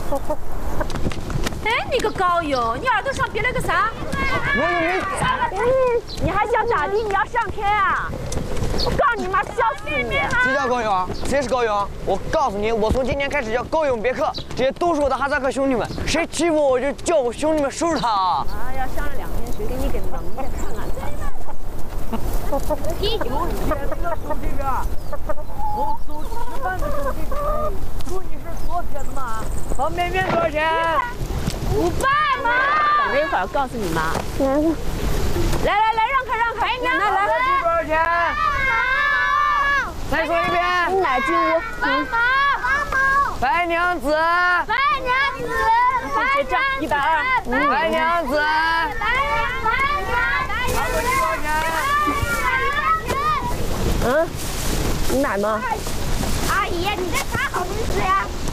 哎，你个高勇，你耳朵上别了个啥？ 我又没啥。 你还想咋地？你要上天啊？我告诉你妈，笑死你！ 谁叫高勇？谁是高勇？我告诉你，我从今天开始叫高勇别克。这些都是我的哈萨克兄弟们，谁欺负我就叫我兄弟们收拾他啊！ 哎呀，上了2天学，给你给蒙的，看看。 啤酒，手这边，我走吃饭的手这边。叔，你是左撇子吗？方便面多少钱 500嘛。 等一会儿告诉你妈。来，让开！ 白娘来， 多少钱？再说一遍。 奶进屋。 帮忙！ 白娘子。 白娘子！ 结账120。 白娘子。 嗯，你买吗？ 阿姨，你这啥好意思呀？